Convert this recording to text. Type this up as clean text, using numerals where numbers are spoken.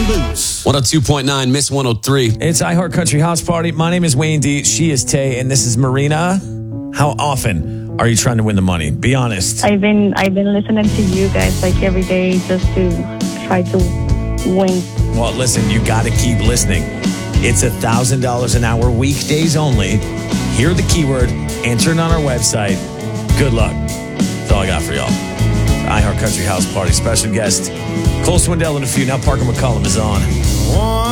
and Boots. 102.9, Miss 103. It's iHeart Country House Party. My name is Wayne D. She is Tay, and this is Marina. How often are you trying to win the money? Be honest. I've been listening to you guys like every day just to try to win. Well, listen, you got to keep listening. It's $1,000 an hour, weekdays only. Hear the keyword, answer it on our website. Good luck. That's all I got for y'all. iHeart Country House Party special guest Cole Swindell in a few. Now Parker McCollum is on.